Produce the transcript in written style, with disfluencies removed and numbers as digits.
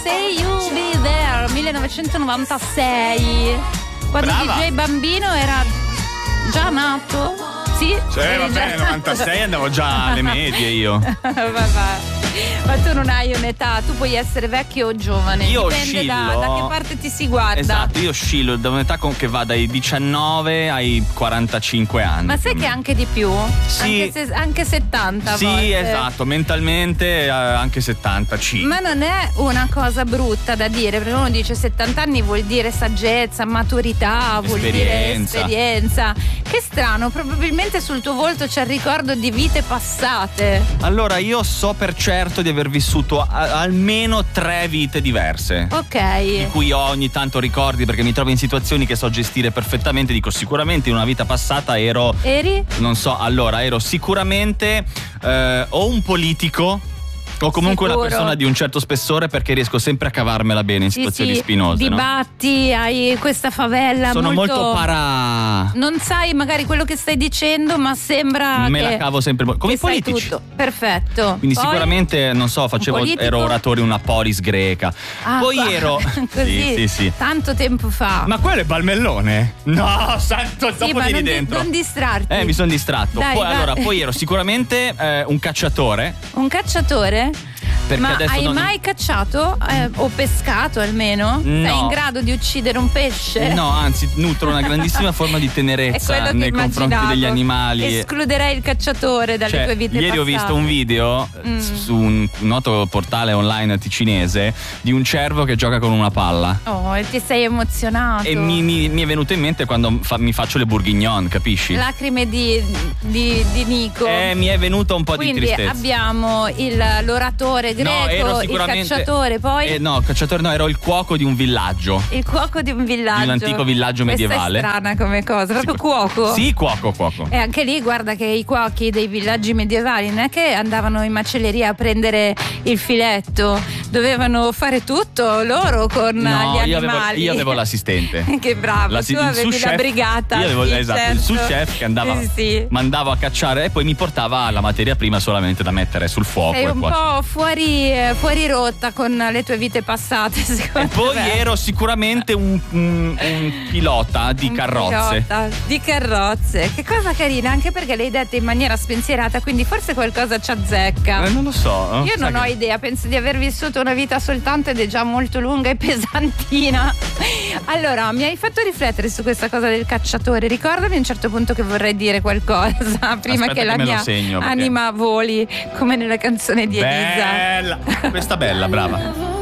Say You Be There, 1996. Quando Brava. DJ Bambino era già nato? Sì? Vabbè, 96 andavo già alle medie io. Vabbè. Ma tu non hai un'età, tu puoi essere vecchio o giovane. Io dipende da oscillo. che parte ti si guarda. Esatto, io oscillo da un'età che va dai 19 ai 45 anni. Ma sai che anche di più? Sì. Anche 70 Sì, volte. esatto, mentalmente anche 75. Ma non è una cosa brutta da dire, perché uno dice 70 anni vuol dire saggezza, maturità, vuol dire esperienza. Che strano, probabilmente sul tuo volto c'è il ricordo di vite passate. Allora, io so per certo di aver vissuto almeno 3 vite diverse. Ok. Di cui ho ogni tanto ricordi perché mi trovo in situazioni che so gestire perfettamente. Dico, sicuramente in una vita passata ero... Eri? Non so, allora ero sicuramente o un politico o comunque Sicuro. una persona di un certo spessore, perché riesco sempre a cavarmela bene in situazioni spinose. Dibatti, hai questa favella. Sono molto para. Non sai magari quello che stai dicendo, ma sembra Me che la cavo sempre come i sai politici. tutto. Perfetto. Quindi Poi? sicuramente, non so, ero oratore in una polis greca. Poi qua. ero Così, sì. tanto tempo fa. Ma quello è Balmellone? No, santo, sì, dopo ma vieni dentro. non distrarti. Mi sono distratto. Dai, poi ero sicuramente un cacciatore. Un cacciatore? Perché ma adesso hai mai cacciato o pescato almeno? No. Sei in grado di uccidere un pesce? No, anzi, nutro una grandissima forma di tenerezza nei confronti degli animali. Escluderei il cacciatore dalle tue vite ieri passate. ho visto un video su un noto portale online ticinese di un cervo che gioca con una palla. Oh, e ti sei emozionato. E mi è venuto in mente quando mi faccio le bourguignon, capisci? Lacrime di Nico. Mi è venuto un po' Quindi di tristezza. abbiamo l'oratore greco, ero sicuramente, il cacciatore, poi no, cacciatore no, ero il cuoco di un villaggio. il cuoco di un villaggio. Di un antico villaggio medievale. Questa è strana come cosa, proprio cuoco. Sì, cuoco. E anche lì guarda che i cuochi dei villaggi medievali non è che andavano in macelleria a prendere il filetto, dovevano fare tutto loro con gli animali. Io avevo l'assistente. Che bravo, tu avevi la brigata. Io avevo il sous chef che andava, sì. mandavo a cacciare e poi mi portava la materia prima solamente da mettere sul fuoco. Sei un po' fuori rotta con le tue vite passate, secondo me. E poi ero sicuramente un pilota di carrozze. Di carrozze, che cosa carina, anche perché l'hai detta in maniera spensierata, quindi forse qualcosa ci azzecca. Non lo so. Io non ho idea, penso di aver vissuto una vita soltanto ed è già molto lunga e pesantina. Allora, mi hai fatto riflettere su questa cosa del cacciatore. Ricordami a un certo punto che vorrei dire qualcosa prima Aspetta che la me lo mia segno, perché... anima voli come nella canzone di Elisa. Bella, questa bella, brava.